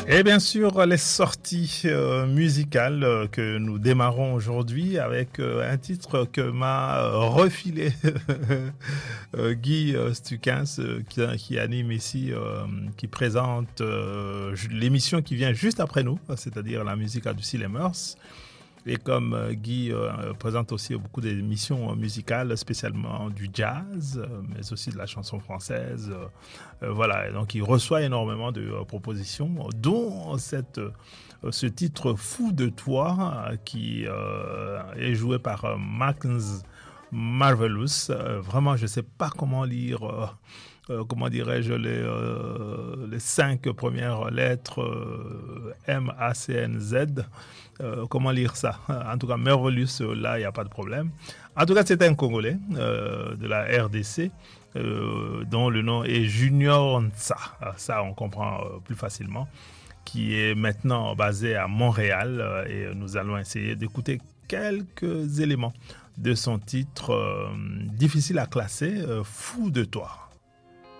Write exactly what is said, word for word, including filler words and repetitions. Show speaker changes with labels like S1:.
S1: Et bien sûr, les sorties euh, musicales euh, que nous démarrons aujourd'hui avec euh, un titre que m'a euh, refilé euh, Guy euh, Stukens, euh, qui, qui anime ici, euh, qui présente euh, l'émission qui vient juste après nous, c'est-à-dire la musique adoucit les mœurs. Et comme euh, Guy euh, présente aussi beaucoup d'émissions musicales, spécialement du jazz, euh, mais aussi de la chanson française. Euh, euh, voilà, et donc il reçoit énormément de euh, propositions, dont cette, euh, ce titre Fou de toi, euh, qui euh, est joué par euh, Max Marvelous. Euh, vraiment, je ne sais pas comment lire... Euh, Euh, comment dirais-je, les, euh, les cinq premières lettres euh, M, A, C, N, Z. Euh, comment lire ça? En tout cas, Mervelus, là, il n'y a pas de problème. En tout cas, c'est un Congolais euh, de la R D C euh, dont le nom est Junior Nsa. Ça, on comprend euh, plus facilement. Qui est maintenant basé à Montréal euh, et nous allons essayer d'écouter quelques éléments de son titre euh, difficile à classer, euh, Fou de toi.